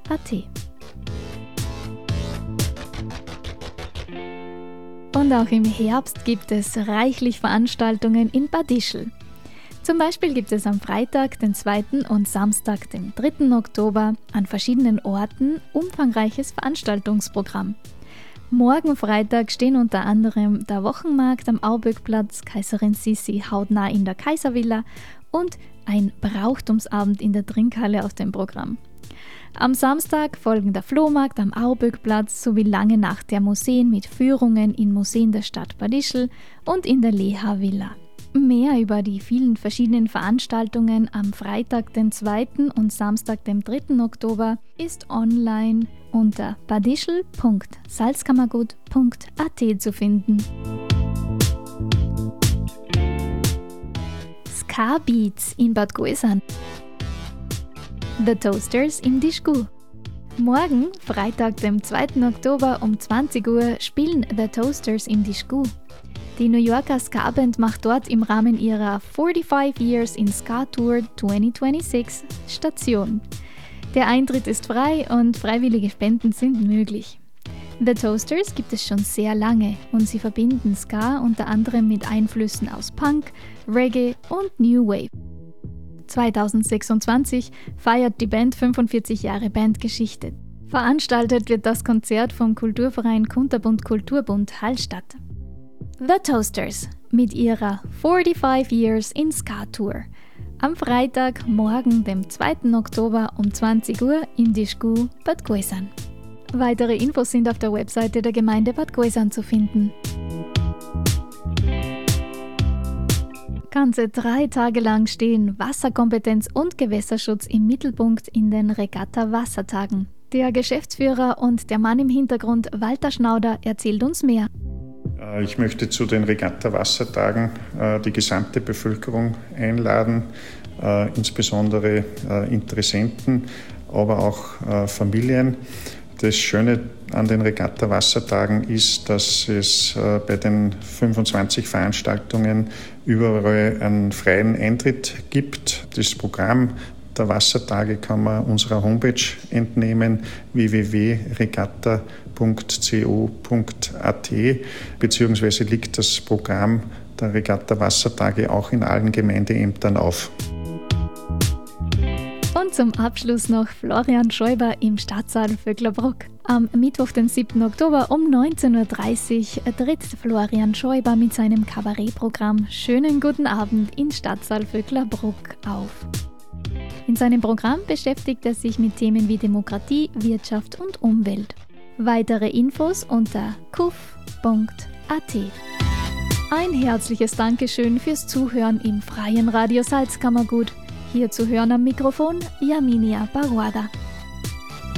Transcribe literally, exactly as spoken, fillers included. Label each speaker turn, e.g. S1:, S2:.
S1: Und auch im Herbst gibt es reichlich Veranstaltungen in Bad Ischl. Zum Beispiel gibt es am Freitag, den zweiten und Samstag, den dritten Oktober an verschiedenen Orten umfangreiches Veranstaltungsprogramm. Morgen Freitag stehen unter anderem der Wochenmarkt am Auböckplatz, Kaiserin Sissi hautnah in der Kaiservilla und ein Brauchtumsabend in der Trinkhalle auf dem Programm. Am Samstag folgen der Flohmarkt am Auböckplatz sowie lange Nacht der Museen mit Führungen in Museen der Stadt Bad Ischl und in der Leha-Villa. Mehr über die vielen verschiedenen Veranstaltungen am Freitag, den zweiten und Samstag, dem dritten Oktober ist online unter badischl punkt salzkammergut punkt a t zu finden. Ska Beats in Bad Gäusern. The Toasters im Dischgu. Morgen, Freitag, dem zweiten Oktober um zwanzig Uhr, spielen The Toasters im Dischgu. Die New Yorker Ska-Band macht dort im Rahmen ihrer forty-five Years in Ska Tour twenty twenty-six Station. Der Eintritt ist frei und freiwillige Spenden sind möglich. The Toasters gibt es schon sehr lange und sie verbinden Ska unter anderem mit Einflüssen aus Punk, Reggae und New Wave. zwanzig sechsundzwanzig feiert die Band fünfundvierzig Jahre Bandgeschichte. Veranstaltet wird das Konzert vom Kulturverein Kunterbund Kulturbund Hallstatt. The Toasters mit ihrer forty-five Years in Ska Tour. Am Freitag, morgen, dem zweiten Oktober um zwanzig Uhr im Dischgu Bad Gäusern. Weitere Infos sind auf der Webseite der Gemeinde Bad Gäusern zu finden. Ganze drei Tage lang stehen Wasserkompetenz und Gewässerschutz im Mittelpunkt in den Regatta-Wassertagen. Der Geschäftsführer und der Mann im Hintergrund, Walter Schnauder, erzählt uns mehr.
S2: Ich möchte zu den Regatta-Wassertagen die gesamte Bevölkerung einladen, insbesondere Interessenten, aber auch Familien. Das Schöne an den Regatta-Wassertagen ist, dass es bei den fünfundzwanzig Veranstaltungen überall einen freien Eintritt gibt. Das Programm der Wassertage kann man unserer Homepage entnehmen, w w w punkt regatta punkt co punkt a t, beziehungsweise liegt das Programm der Regatta-Wassertage auch in allen Gemeindeämtern auf.
S1: Und zum Abschluss noch Florian Schäuber im Stadtsaal Vöcklerbruck. Am Mittwoch, den siebten Oktober um neunzehn Uhr dreißig tritt Florian Schäuber mit seinem Kabarettprogramm Schönen guten Abend in Stadtsaal Vöcklerbruck auf. In seinem Programm beschäftigt er sich mit Themen wie Demokratie, Wirtschaft und Umwelt. Weitere Infos unter kuf punkt a t. Ein herzliches Dankeschön fürs Zuhören im freien Radio Salzkammergut. Hier zu hören am Mikrofon Yaminia Baruada.